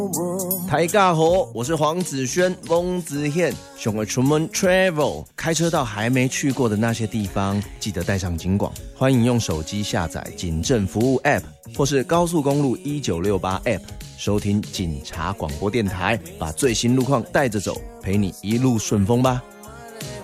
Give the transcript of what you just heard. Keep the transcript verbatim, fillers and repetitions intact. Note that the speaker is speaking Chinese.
大家好，我是黄子轩，翁子宪，想要出门 travel， 开车到还没去过的那些地方，记得带上警广。欢迎用手机下载警政服务 App， 或是高速公路一九六八 App， 收听警察广播电台，把最新路况带着走，陪你一路顺风吧。